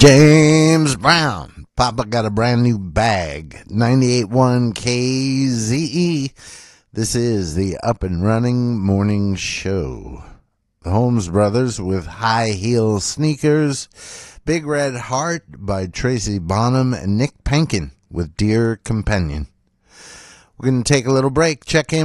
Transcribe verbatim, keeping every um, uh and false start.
James Brown. Papa got a brand new bag. ninety-eight point one K Z E. This is the Up and Running Morning Show. The Holmes Brothers with High Heel Sneakers. Big Red Heart by Tracy Bonham and Nick Pankin with Dear Companion. We're going to take a little break. Check in.